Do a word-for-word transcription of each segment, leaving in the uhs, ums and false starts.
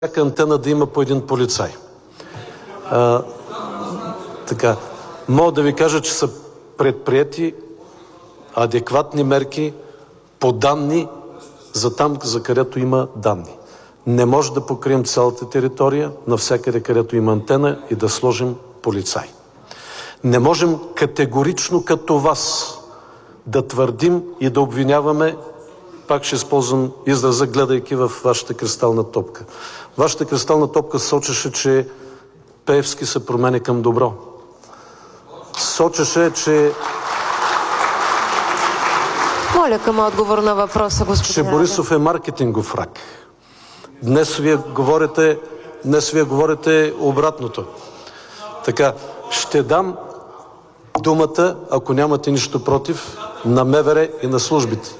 всяка антена да има по един полицай. А, така, мога да ви кажа, че са предприети адекватни мерки по данни за там, за където има данни. Не може да покрием цялата територия, навсякъде където има антена и да сложим полицай. Не можем категорично като вас да твърдим и да обвиняваме, пак ще използвам израза, гледайки в вашата кристална топка. Вашата кристална топка сочеше, че Пеевски се променя към добро. Сочеше, че... Моля към отговор на въпроса, господин Че Борисов е маркетингов враг. Днес вие говорите, днес вие говорите обратното. Така, ще дам думата, ако нямате нищо против, на МВР и на службите.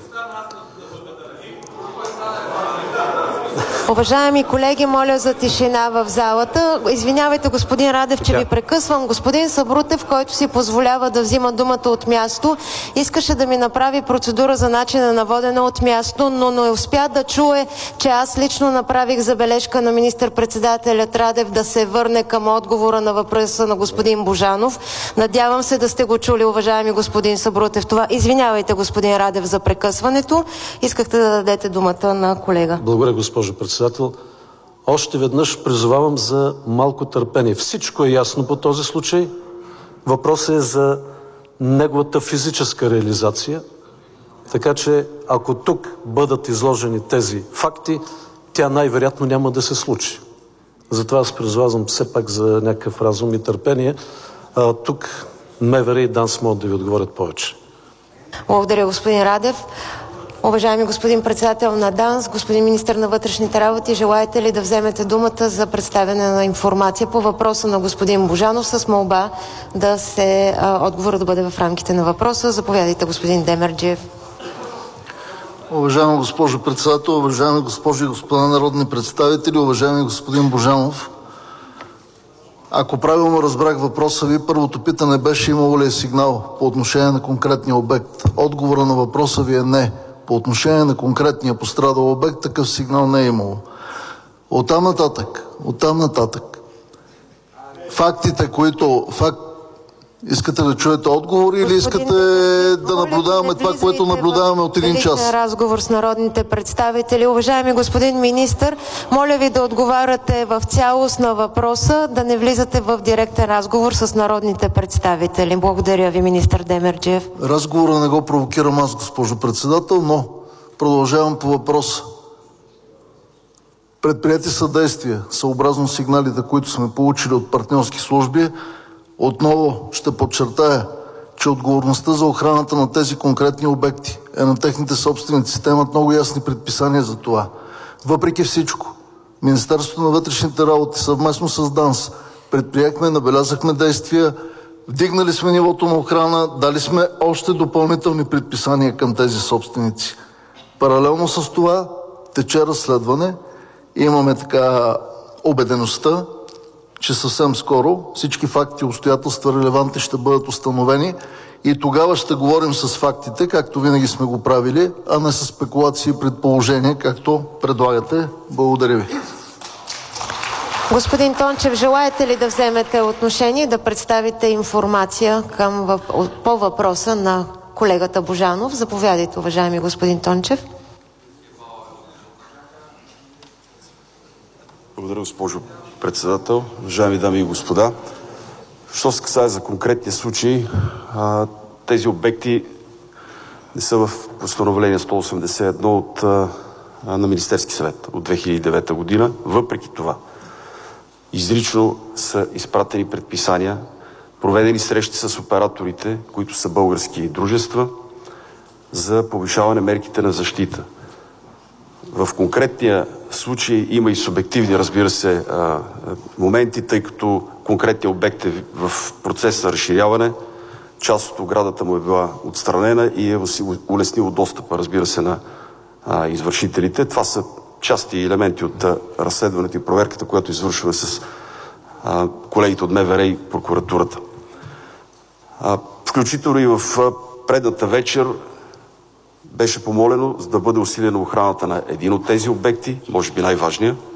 Уважаеми колеги, моля за тишина в залата. Извинявайте, господин Радев, че ви прекъсвам. Господин Сабрутев, който си позволява да взима думата от място, искаше да ми направи процедура за начина на водене от място, но не успя да чуе, че аз лично направих забележка на министър-председателят Радев да се върне към отговора на въпроса на господин Божанов. Надявам се да сте го чули, уважаеми господин Сабрутев. Това... Извинявайте, господин Радев, за прекъсването. Искахте да дадете думата на колега. Благодаря, госпожо председател. Още веднъж призовавам за малко търпение. Всичко е ясно по този случай. Въпросът е за неговата физическа реализация. Така че, ако тук бъдат изложени тези факти, тя най-вероятно няма да се случи. Затова аз призовавам все пак за някакъв разум и търпение. А, тук МВР и ДАНС могат да ви отговорят повече. Благодаря, господин Радев. Уважаеми господин председател на ДАНС, господин министър на вътрешните работи, желаете ли да вземете думата за представяне на информация по въпроса на господин Божанов с молба да се а, отговорът да бъде в рамките на въпроса? Заповядайте, господин Демерджиев. Уважаема госпожо председател, уважаеми госпожи и господа народни представители, уважаеми господин Божанов, ако правилно разбрах въпроса ви, първото питане беше имало ли е сигнал по отношение на конкретния обект. Отговора на въпроса ви е не. По отношение на конкретния пострадал обект такъв сигнал не е имало. Оттам нататък, оттам нататък, фактите, които... Факт... Искате да чуете отговор или искате да наблюдаваме това, което наблюдаваме от един час? Разговор с народните представители. Уважаеми господин министър, моля ви да отговаряте в цялост на въпроса, да не влизате в директен разговор с народните представители. Благодаря ви, министър Демерджиев. Разговора не го провокирам аз, госпожо председател, но продължавам по въпроса. Предприети са действия, съобразно сигналите, които сме получили от партньорски служби. Отново ще подчертая, че отговорността за охраната на тези конкретни обекти е на техните собственици. Те имат много ясни предписания за това. Въпреки всичко, Министерството на вътрешните работи съвместно с ДАНС предприехме, набелязахме действия, вдигнали сме нивото на охрана, дали сме още допълнителни предписания към тези собственици. Паралелно с това тече разследване и имаме така убедеността, че съвсем скоро всички факти и обстоятелства релевантни ще бъдат установени и тогава ще говорим с фактите, както винаги сме го правили, а не с спекулации и предположения, както предлагате. Благодаря ви. Господин Тончев, желаете ли да вземете отношение, да представите информация към, по въпроса на колегата Божанов? Заповядайте, уважаеми господин Тончев. Благодаря, госпожо председател. Уважаеми дами и господа, що се касае за конкретния случай, тези обекти не са в постановление сто осемдесет и едно от, на Министерски съвет от две хиляди и девета година. Въпреки това, изрично са изпратени предписания, проведени срещи с операторите, които са български дружества, за повишаване мерките на защита. В конкретния случай има и субективни, разбира се, моменти, тъй като конкретният обект е в процес на разширяване. Част от оградата му е била отстранена и е улеснило достъпа, разбира се, на извършителите. Това са части и елементи от разследването и проверката, която извършваме с колегите от МВР и прокуратурата. Включително и в предната вечер беше помолено за да бъде усилена охраната на един от тези обекти, може би най-важния,